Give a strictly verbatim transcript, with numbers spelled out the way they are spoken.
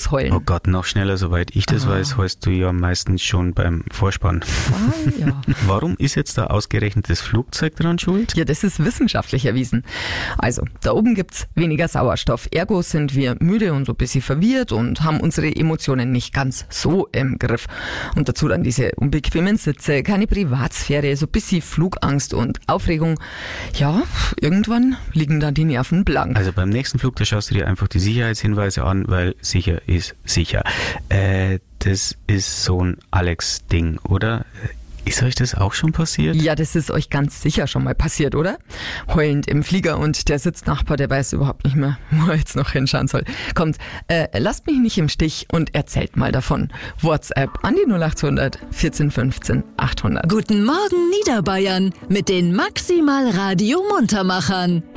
schnelles Heulen. Oh Gott, noch schneller, soweit ich das ah. weiß, heulst du ja meistens schon beim Vorspann. Ah, ja. Warum ist jetzt da ausgerechnet das Flugzeug dran schuld? Ja, das ist wissenschaftlich erwiesen. Also, da oben gibt's weniger Sauerstoff. Ergo sind wir müde und so ein bisschen verwirrt und haben unsere Emotionen nicht ganz so im Griff. Und dazu dann diese unbequemen Sitze, keine Privatsphäre, so ein bisschen Flugangst und Aufregung. Ja, irgendwann liegen dann die Nerven blank. Also beim nächsten Flug, da schaust du dir einfach die Sicherheitshinweise an, weil sicher ist sicher. Äh, das ist so ein Alex-Ding, oder? Ist euch das auch schon passiert? Ja, das ist euch ganz sicher schon mal passiert, oder? Heulend im Flieger und der Sitznachbar, der weiß überhaupt nicht mehr, wo er jetzt noch hinschauen soll. Kommt, äh, lasst mich nicht im Stich und erzählt mal davon. WhatsApp an die null acht hundert vierzehn fünfzehn achthundert. Guten Morgen Niederbayern mit den Maximal Radio Muntermachern.